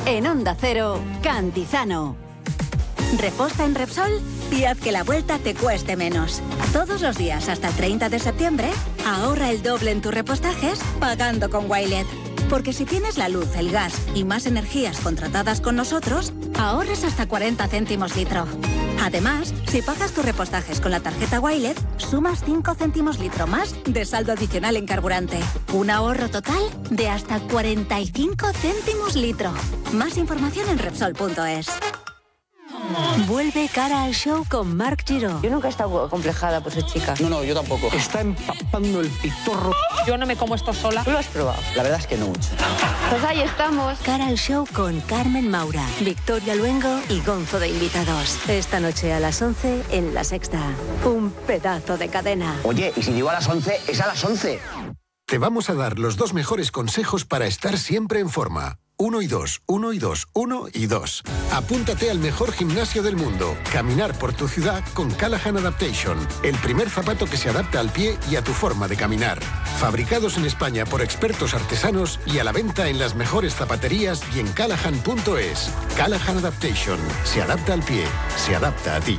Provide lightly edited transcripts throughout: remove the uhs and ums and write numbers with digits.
En Onda Cero, Cantizano. Reposta en Repsol y haz que la vuelta te cueste menos. Todos los días hasta el 30 de septiembre, ahorra el doble en tus repostajes pagando con Wilet. Porque si tienes la luz, el gas y más energías contratadas con nosotros, ahorras hasta 40 céntimos litro. Además, si pagas tus repostajes con la tarjeta Wilet, sumas 5 céntimos litro más de saldo adicional en carburante. Un ahorro total de hasta 45 céntimos litro. Más información en Repsol.es. Vuelve Cara al Show con Marc Giró. Yo nunca he estado acomplejada por ser chica. No, yo tampoco. Está empapando el pitorro. Yo no me como esto sola. ¿Tú lo has probado? La verdad es que no mucho. Pues ahí estamos. Cara al Show con Carmen Maura, Victoria Luengo y Gonzo de invitados. Esta noche a las 11 en La Sexta. Un pedazo de cadena. Oye, y si digo a las 11, es a las 11. Te vamos a dar los 2 mejores consejos para estar siempre en forma. 1 y 2, 1 y 2, 1 y 2. Apúntate al mejor gimnasio del mundo. Caminar por tu ciudad con Callahan Adaptation. El primer zapato que se adapta al pie y a tu forma de caminar. Fabricados en España por expertos artesanos y a la venta en las mejores zapaterías y en Callahan.es. Callahan Adaptation. Se adapta al pie. Se adapta a ti.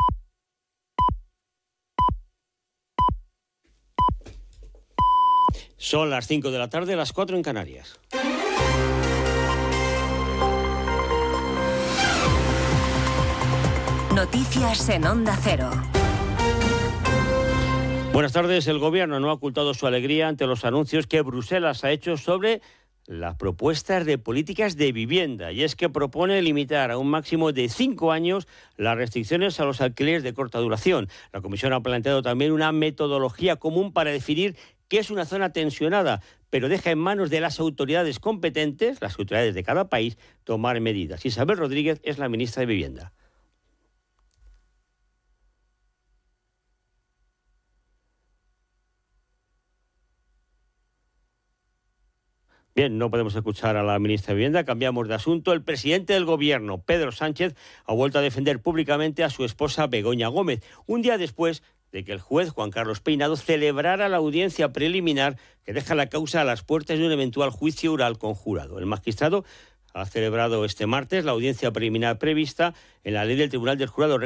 Son las 5 de la tarde, las 4 en Canarias. Noticias en Onda Cero. Buenas tardes. El Gobierno no ha ocultado su alegría ante los anuncios que Bruselas ha hecho sobre las propuestas de políticas de vivienda. Y es que propone limitar a un máximo de 5 años las restricciones a los alquileres de corta duración. La Comisión ha planteado también una metodología común para definir qué es una zona tensionada, pero deja en manos de las autoridades competentes, las autoridades de cada país, tomar medidas. Isabel Rodríguez es la ministra de Vivienda. Bien, no podemos escuchar a la ministra de Vivienda, cambiamos de asunto. El presidente del Gobierno, Pedro Sánchez, ha vuelto a defender públicamente a su esposa Begoña Gómez, un día después de que el juez Juan Carlos Peinado celebrara la audiencia preliminar que deja la causa a las puertas de un eventual juicio oral con jurado. El magistrado ha celebrado este martes la audiencia preliminar prevista en la ley del Tribunal del Jurado.